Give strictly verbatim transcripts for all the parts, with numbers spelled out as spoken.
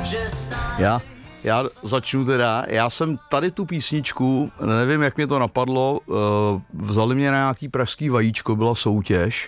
Já, já začnu teda, já jsem tady tu písničku, nevím, jak mě to napadlo, vzali mě na nějaký pražský vajíčko, byla soutěž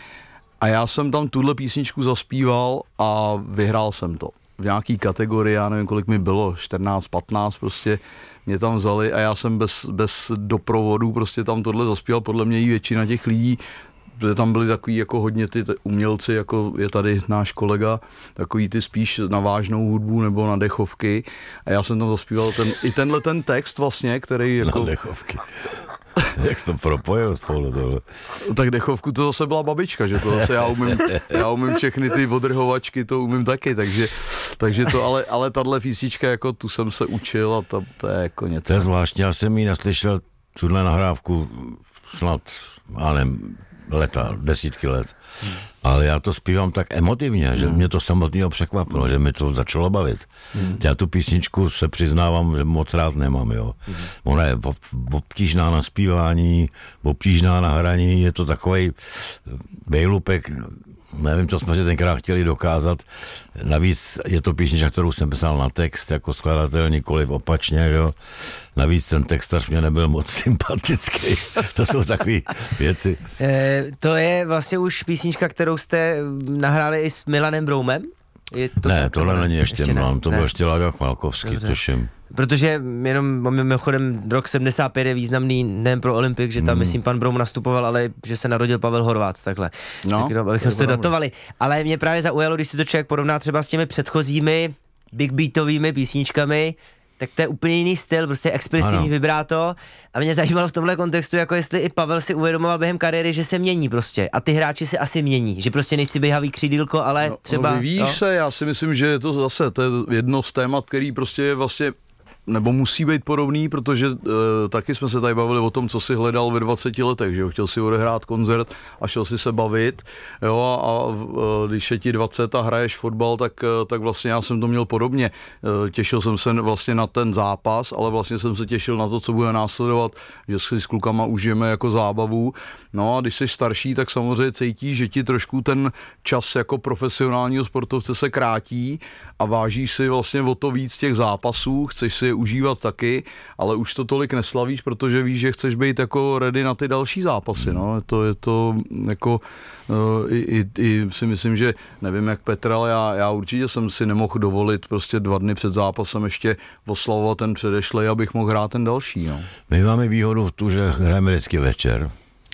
a já jsem tam tuhle písničku zaspíval a vyhrál jsem to. V nějaký kategorii, já nevím, kolik mi bylo, čtrnáct, patnáct, prostě mě tam vzali a já jsem bez, bez doprovodu prostě tam tohle zaspíval, podle mě i většina těch lidí, protože tam byli takový jako hodně ty umělci, jako je tady náš kolega, takový ty spíš na vážnou hudbu nebo na dechovky a já jsem tam zaspíval ten, i tenhle ten text vlastně, který jako... Na dechovky. Jak jsi to propojil spolu tohle? Tak dechovku to zase byla babička, že to zase já umím, já umím všechny ty odrhovačky, to umím taky, takže, takže to, ale, ale tahle písnička, jako tu jsem se učil a to, to je jako něco. To je zvláštně, já jsem jí naslyšel tuhle nahrávku snad, já nevím, leta, desítky let. Hmm. Ale já to zpívám tak emotivně, hmm. že mě to samotného překvapilo, že mi to začalo bavit. Hmm. Já tu písničku se přiznávám, že moc rád nemám, jo. Hmm. Ona je obtížná na zpívání, obtížná na hraní, je to takovej vejlupek, nevím, co jsme si tenkrát chtěli dokázat. Navíc je to písnička, kterou jsem psal na text, jako skladatel, nikoliv opačně, jo. Navíc ten textař mě nebyl moc sympatický. To jsou takové věci. E, to je vlastně už písnička, kterou jste nahráli i s Milanem Broumem? Je to ne, tak, tohle ne? není ještě, ještě Milan, to byl ještě Láďa Chmelkovský, tuším. Protože jenom mimochodem rok sedmdesát pět je významný nejen pro Olympik, že tam mm. myslím pan Broum nastupoval, ale že se narodil Pavel Horvác, takhle. No, tak, no, abychom to datovali. Ale mě právě zaujalo, když si to člověk porovná třeba s těmi předchozími big beatovými písničkami, tak to je úplně jiný styl, prostě expresivní ano. vibráto a mě zajímalo v tomhle kontextu, jako jestli i Pavel si uvědomoval během kariéry, že se mění prostě a ty hráči se asi mění, že prostě nejsi běhavý křídýlko, ale no, třeba... No vyvíjíš no? se, já si myslím, že je to zase to je jedno z témat, který prostě je vlastně nebo musí být podobný, protože e, taky jsme se tady bavili o tom, co si hledal ve dvaceti letech, že jo, chtěl si odehrát koncert a šel si se bavit, jo, a, a e, když je ti dvacet a hraješ fotbal, tak, e, tak vlastně já jsem to měl podobně. E, těšil jsem se vlastně na ten zápas, ale vlastně jsem se těšil na to, co bude následovat, že si s klukama užijeme jako zábavu. No a když jsi starší, tak samozřejmě cítíš, že ti trošku ten čas jako profesionálního sportovce se krátí a vážíš si vlastně o to víc těch zápasů, chceš si je užívat taky, ale už to tolik neslavíš, protože víš, že chceš být jako ready na ty další zápasy, no, je to, je to jako uh, i, i, i si myslím, že nevím jak Petr, ale já, já určitě jsem si nemohl dovolit prostě dva dny před zápasem ještě oslavovat ten předešlej, abych mohl hrát ten další, no. My máme výhodu v tu, že hrajeme vždycky večer.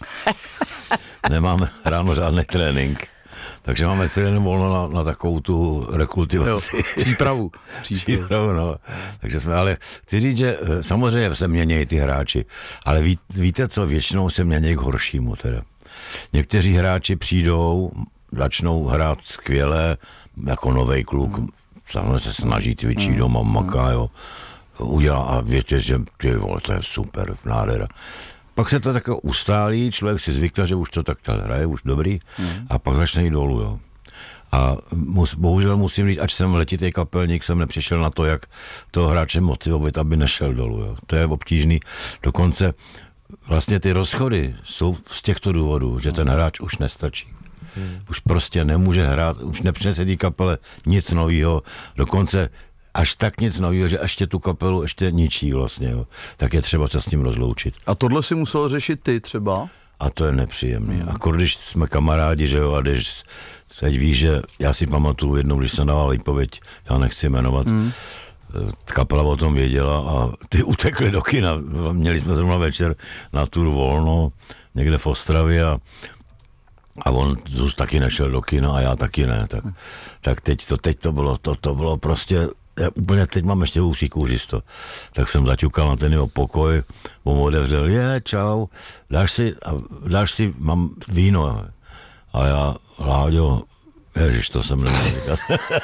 Nemáme ráno žádný trénink. Takže máme celý den volno na, na takovou tu rekultivaci. Jo, přípravu. Přípravu. Přípravu, no. Takže jsme, ale chci říct, že samozřejmě se mění ty hráči, ale ví, víte co, většinou se mění k horšímu teda. Někteří hráči přijdou, začnou hrát skvěle, jako novej kluk, mm. samozřejmě se snaží cvičí mm. doma, maká, jo, udělá a víte, že ty vole, to je super, nádhera. Pak se to tak ustálí, člověk si zvykne, že už to tak hraje, už dobrý, mm. a pak začne jít dolů, jo. A mus, bohužel musím říct, ať jsem letitý kapelník, jsem nepřišel na to, jak toho hráče motivovat, aby nešel dolů, jo. To je obtížný. Dokonce vlastně ty rozchody jsou z těchto důvodů, že ten hráč už nestačí. Mm. Už prostě nemůže hrát, už nepřinese té kapele nic nového, dokonce až tak nic nového, že ještě tu kapelu ještě ničí vlastně, jo. Tak je třeba se s tím rozloučit. A tohle si musel řešit ty třeba? A to je nepříjemný. Hmm. A když jsme kamarádi, že jo, a když teď víš, že já si pamatuju jednou, když jsem dával výpověď, já nechci jmenovat, hmm. kapela o tom věděla a ty utekli do kina. Měli jsme zrovna večer na tur volno, někde v Ostravě a A on Zuz taky nešel do kina a já taky ne. Tak, tak teď, to, teď to bylo, to, to bylo prostě, já úplně teď mám ještě husí kůžisto. Tak jsem zaťukal na ten jeho pokoj, on otevřel, je, čau, dáš si, dáš si, mám víno. A já, Láďo, ježiš, to jsem neměl říkat.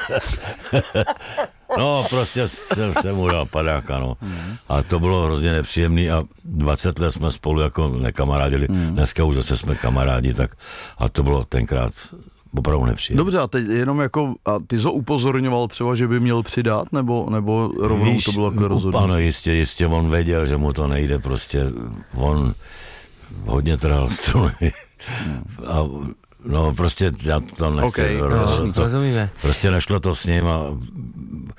No, prostě jsem se mu dal padáka, no. Mm. A to bylo hrozně nepříjemný a dvacet let jsme spolu jako nekamarádili. Mm. Dneska už zase jsme kamarádi, tak a to bylo tenkrát opravdu nepříjemné. Dobře, a teď jenom jako, a ty jsi ho upozorňoval třeba, že by měl přidat, nebo, nebo rovnou Víš, to bylo jako rozhodnutí? Ano, jistě, jistě, on věděl, že mu to nejde, prostě on hodně trhal struny. Mm. A no prostě já to nechci. Okay, no, to, to, prostě nešlo to s ním a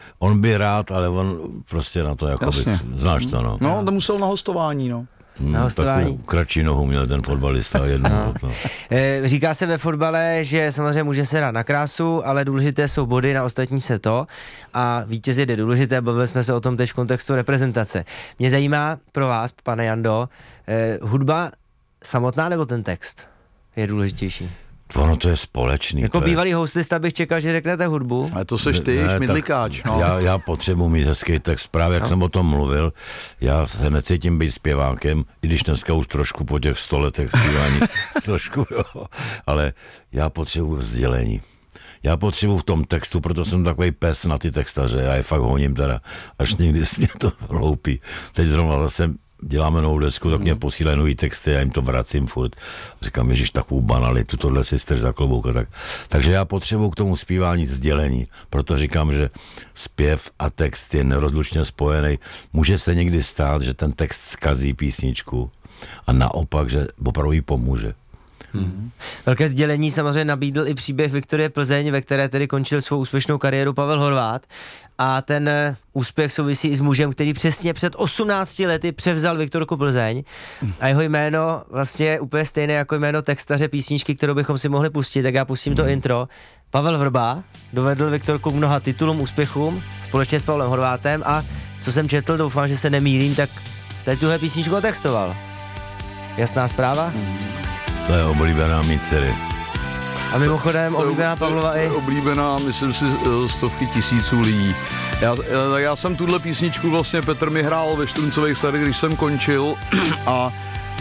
on by rád, ale on prostě na to jako by, znáš to, no. No, on musel na hostování, no. Na hostování. Kratší nohu měl ten fotbalista jednu. No. No. Říká se ve fotbale, že samozřejmě může se hrát na krásu, ale důležité jsou body, na ostatní se to. A vítěz je důležité, bavili jsme se o tom teď v kontextu reprezentace. Mě zajímá pro vás, pane Jando, eh, hudba samotná nebo ten text je důležitější? Ono to je společný. Jako to bývalý je... hostista bych čekal, že řeknete hudbu. Ale to seš ty, šmidlikáč. No. Já, já potřebuji mít hezký text. Právě jak no. jsem o tom mluvil, já se necítím být zpěvákem, i když dneska už trošku po těch sto letech zpívání, trošku jo, ale já potřebuji vzdělení. Já potřebuji v tom textu, proto jsem takový pes na ty textaře, já je fakt honím teda, až někdy mě to hloupí. Teď zrovna zase děláme novou desku, tak mě posílají nový texty, já jim to vracím furt. Říkám, ježiš, takovou banalitu, tohle si strž za klobouka. Tak. Takže já potřebuji k tomu zpívání sdělení, proto říkám, že zpěv a text je nerozlučně spojený. Může se někdy stát, že ten text zkazí písničku a naopak, že opravdu jí pomůže. Hmm. Velké sdělení samozřejmě nabídl i příběh Viktorie Plzeň, ve které tedy končil svou úspěšnou kariéru Pavel Horváth, a ten úspěch souvisí i s mužem, který přesně před osmnácti lety převzal Viktorku Plzeň a jeho jméno vlastně je úplně stejné jako jméno textaře písničky, kterou bychom si mohli pustit, tak já pustím to intro. Pavel Vrba dovedl Viktorku k mnoha titulům, úspěchům společně s Pavlem Horvátem a co jsem četl, doufám, že se nemýlím, tak tady tuhle písničku otextoval. Jasná zpráva? To je oblíbená mý dcery. A mimochodem oblíbená Pavlova i... Oblíbená, myslím si, stovky tisíců lidí. Já, já jsem tuhle písničku vlastně, Petr mi hrál ve Štruncových sadech, když jsem končil a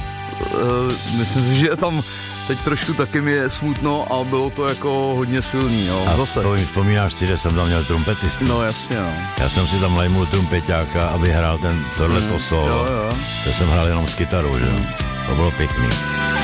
uh, myslím si, že tam teď trošku taky mi je smutno a bylo to jako hodně silný, no, a zase. A vzpomínáš si, že jsem tam měl trumpetistu? No jasně, no. Já jsem si tam najmul trumpeťáka, aby hrál ten tohleto mm, solo. Jo, jo. Já jsem hrál jenom s kytarou, že jo. To bylo pěkný.